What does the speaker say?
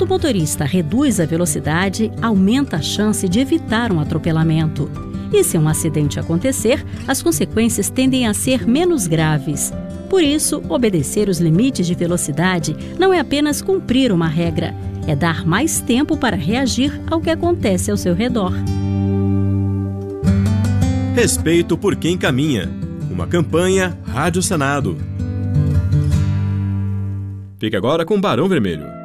Quando o motorista reduz a velocidade, aumenta a chance de evitar um atropelamento. E se um acidente acontecer, as consequências tendem a ser menos graves. Por isso, obedecer os limites de velocidade não é apenas cumprir uma regra, é dar mais tempo para reagir ao que acontece ao seu redor. Respeito por quem caminha. Uma campanha Rádio Senado. Fique agora com Barão Vermelho.